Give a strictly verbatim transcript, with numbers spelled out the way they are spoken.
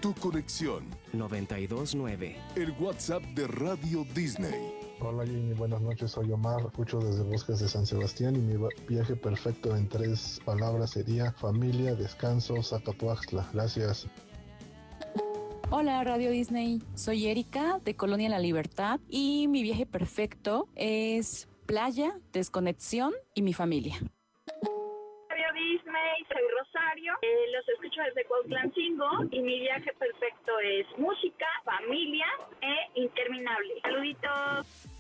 Tu conexión. noventa y dos nueve. El WhatsApp de Radio Disney. Hola Jimmy, buenas noches, soy Omar, escucho desde Bosques de San Sebastián y mi viaje perfecto en tres palabras sería familia, descanso, Zacapuaxtla. Gracias. Hola Radio Disney, soy Erika de Colonia La Libertad y mi viaje perfecto es playa, desconexión y mi familia. Radio Disney, soy Rosario, eh, los escucho desde Cuautlancingo y mi viaje perfecto es música, familia e interminable. Saluditos.